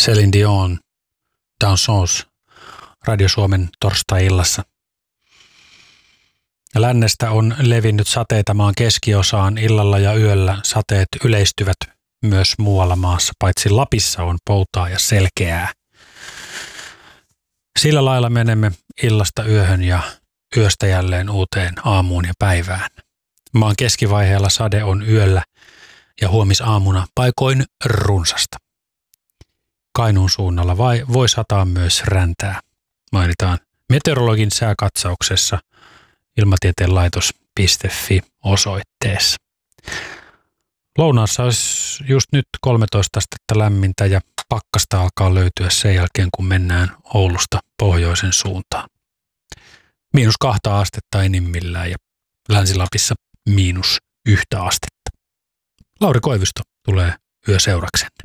Céline Dion, Danseuse, Radio Suomen torstai-illassa. Lännestä on levinnyt sateita maan keskiosaan. Illalla ja yöllä sateet yleistyvät myös muualla maassa, paitsi Lapissa on poutaa ja selkeää. Sillä lailla menemme illasta yöhön ja yöstä jälleen uuteen aamuun ja päivään. Maan keskivaiheella sade on yöllä ja huomisaamuna paikoin runsasta. Kainuun suunnalla voi sataa myös räntää, mainitaan meteorologin sääkatsauksessa ilmatieteenlaitos.fi osoitteessa. Lounaassa olisi just nyt 13 astetta lämmintä ja pakkasta alkaa löytyä sen jälkeen, kun mennään Oulusta pohjoisen suuntaan. -2 astetta enimmillään ja Länsi-Lapissa -1 astetta. Lauri Koivisto tulee yöseurakseen.